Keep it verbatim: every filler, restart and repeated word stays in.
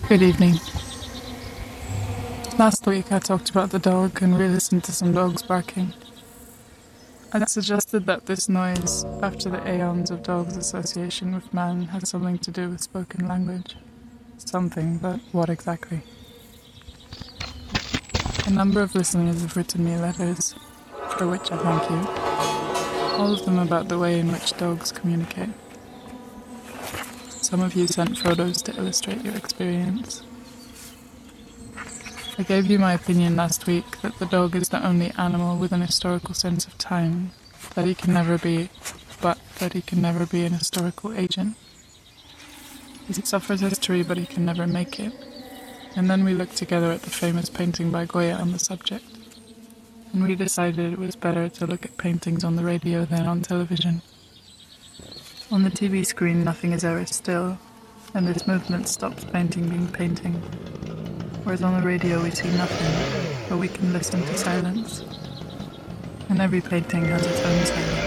Good evening. Last week I talked about the dog and we listened to some dogs barking. I suggested that this noise, after the aeons of dogs' association with man, had something to do with spoken language. Something, but what exactly? A number of listeners have written me letters, for which I thank you. All of them about the way in which dogs communicate. Some of you sent photos to illustrate your experience. I gave you my opinion last week that the dog is the only animal with an historical sense of time, that he can never be, but that he can never be an historical agent. He suffers history, but he can never make it. And then we looked together at the famous painting by Goya on the subject, and we decided it was better to look at paintings on the radio than on television. On the T V screen, nothing is ever still, and this movement stops painting being painting. Whereas on the radio we see nothing, but we can listen to silence. And every painting has its own silence.